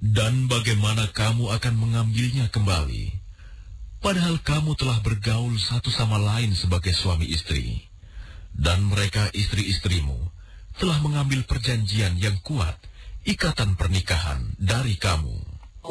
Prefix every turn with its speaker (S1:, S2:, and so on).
S1: Dan bagaimana kamu akan mengambilnya kembali? Padahal kamu telah bergaul satu sama lain sebagai suami istri. Dan mereka istri-istrimu telah mengambil perjanjian yang kuat, ikatan pernikahan dari kamu.